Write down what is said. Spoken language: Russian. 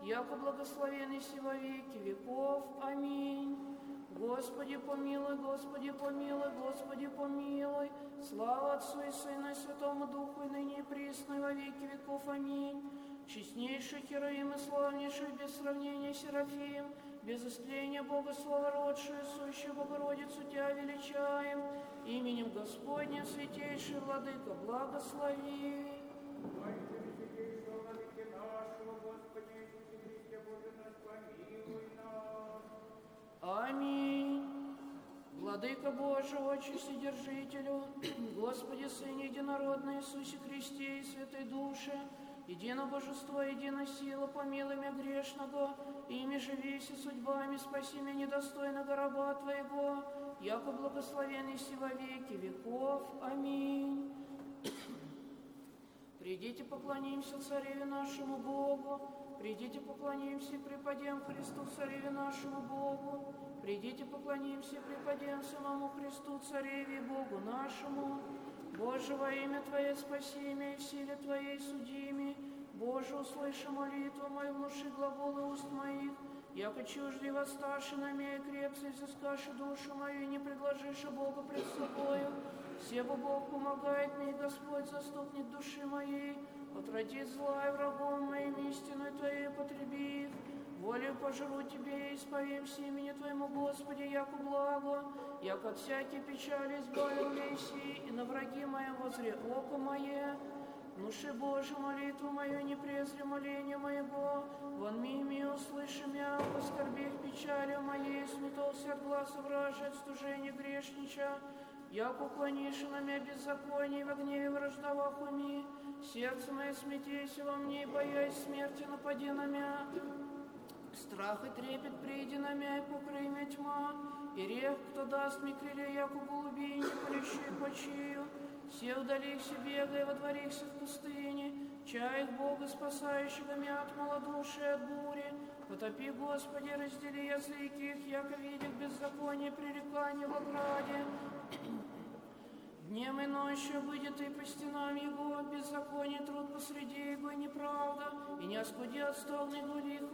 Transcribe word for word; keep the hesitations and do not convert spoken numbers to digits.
яко благословен и во веки веков. Аминь. Господи помилуй, Господи помилуй, Господи помилуй. Слава Отцу и Сыну и Святому Духу, и ныне и присно, и во веки веков. Аминь. Честнейший Хероим и славнейший без сравнения Серафим, без истления Бога словородшую, сущую Богородицу Тебя величаем, именем Господним святейший Владыка, благослови. Аминь. Владыка Божий, Отче Вседержителю, Господи, Сыне Единородный, Иисусе Христе и Святой Душе, едино Божество, едино сила, помилуй меня грешного, ими живись и судьбами, спаси меня недостойного раба Твоего, яко благословен еси во веки веков. Аминь. Придите, поклонимся Цареве нашему Богу, придите, поклонимся и преподем Христу, Цареве нашему Богу, придите, поклонимся и преподем самому Христу, Цареве и Богу нашему. Боже, во имя Твое спаси меня и в силе Твоей судими. Боже, услыши молитву мою, внуши глаголы уст моих, яко чужди восставши на меня и крепко изыскаши душу мою, и не предложишь Бога пред собою. Себо Бог помогает мне, и Господь заступник души моей, отвратит зла и врагом моим истиной Твоей потреби их. Волею пожру Тебе и исповемся имени Твоему, Господи, яко благо, яко от всякой печали избавил леси, и на враги моем возре око мое. Внуши, Боже, молитву мою, не презри моления моего, вон мими услыши мя, по скорбях печали моей, сметался от глаза вражи, от стужения грешнича, яко уклонишь на мя беззаконие, во гневе враждовах уми, сердце мое смятейся во мне, и боясь смерти напади на мя. Страх и трепет приди на мя, и покрый мя тьма, и рех, кто даст мне крылья, яко голуби, не полещу и почию. Все удалихся, бегая, водворихся в пустыне, чаях Бога, спасающего мя от малодушия, от бури. Потопи, Господи, раздели языки их, яко видят беззаконие, пререкание в ограде. Днем и ночью выйдет и по стенам его, беззаконие труд посреди его, и неправда, и не оскуди от столбных гулих